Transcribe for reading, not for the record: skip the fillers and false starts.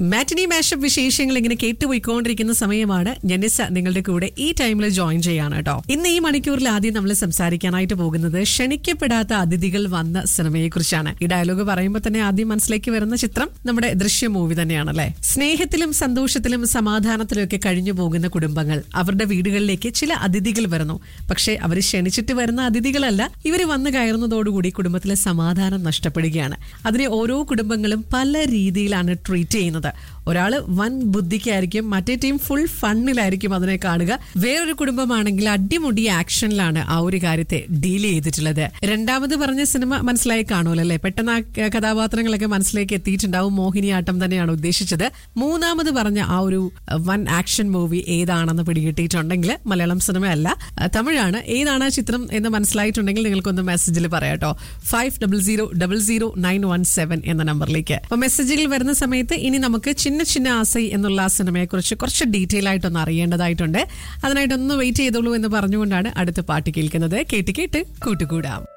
മാറ്റിനി mashup വിശേഷങ്ങൾ ഇങ്ങനെ കേട്ടുപോയിക്കൊണ്ടിരിക്കുന്ന സമയമാണ്. ജനിസ നിങ്ങളുടെ കൂടെ ഈ ടൈമിൽ ജോയിൻ ചെയ്യാണ് കേട്ടോ. ഇന്ന് ഈ മണിക്കൂറിൽ ആദ്യം നമ്മൾ സംസാരിക്കാനായിട്ട് പോകുന്നത് ക്ഷണിക്കപ്പെടാത്ത അതിഥികൾ വന്ന സിനിമയെ കുറിച്ചാണ്. ഈ ഡയലോഗ് പറയുമ്പോൾ തന്നെ ആദ്യം മനസ്സിലേക്ക് വരുന്ന ചിത്രം നമ്മുടെ ദൃശ്യ മൂവി തന്നെയാണല്ലേ. സ്നേഹത്തിലും സന്തോഷത്തിലും സമാധാനത്തിലും ഒക്കെ കഴിഞ്ഞു പോകുന്ന കുടുംബങ്ങൾ, അവരുടെ വീടുകളിലേക്ക് ചില അതിഥികൾ വരുന്നു. പക്ഷെ അവർ ക്ഷണിച്ചിട്ട് വരുന്ന അതിഥികളല്ല. ഇവർ വന്നു കയറുന്നതോടുകൂടി കുടുംബത്തിലെ സമാധാനം നഷ്ടപ്പെടുകയാണ്. അതിനെ ഓരോ കുടുംബങ്ങളും പല രീതിയിലാണ് ട്രീറ്റ് ചെയ്യുന്നത്. ഒരാള് വൻ ബുദ്ധിക്കായിരിക്കും, മറ്റേ ടീം ഫുൾ ഫണ്ണിലായിരിക്കും അതിനെ കാണുക. വേറൊരു കുടുംബമാണെങ്കിൽ അടിമുടി ആക്ഷനിലാണ് ആ ഒരു കാര്യത്തെ ഡീൽ ചെയ്തിട്ടുള്ളത്. രണ്ടാമത് പറഞ്ഞ സിനിമ മനസ്സിലായി കാണുമല്ലോ അല്ലെ? പെട്ടെന്ന് ആ കഥാപാത്രങ്ങളൊക്കെ മനസ്സിലേക്ക് എത്തിയിട്ടുണ്ടാവും. മോഹിനിയാട്ടം തന്നെയാണ് ഉദ്ദേശിച്ചത്. മൂന്നാമത് പറഞ്ഞ ആ ഒരു വൻ ആക്ഷൻ മൂവി ഏതാണെന്ന് പിടികിട്ടിയിട്ടുണ്ടെങ്കിൽ മലയാളം സിനിമ അല്ല, തമിഴാണ്. ഏതാണ് ആ ചിത്രം എന്ന് മനസ്സിലായിട്ടുണ്ടെങ്കിൽ നിങ്ങൾക്കൊന്ന് മെസ്സേജിൽ പറയാട്ടോ. 50000917 എന്ന നമ്പറിലേക്ക്. അപ്പൊ മെസ്സേജുകൾ വരുന്ന സമയത്ത് ഇനി നമുക്ക് ചിന്ന ചിന്ന ആസൈ എന്നുള്ള ആ സിനിമയെ കുറിച്ച് കുറച്ച് ഡീറ്റെയിൽ ആയിട്ടൊന്ന് അറിയേണ്ടതായിട്ടുണ്ട്. അതിനായിട്ടൊന്ന് വെയിറ്റ് ചെയ്തോളൂ എന്ന് പറഞ്ഞുകൊണ്ടാണ് അടുത്ത പാട്ട് കേൾക്കുന്നത്. കേട്ട് കേട്ട് കൂട്ടുകൂടാം.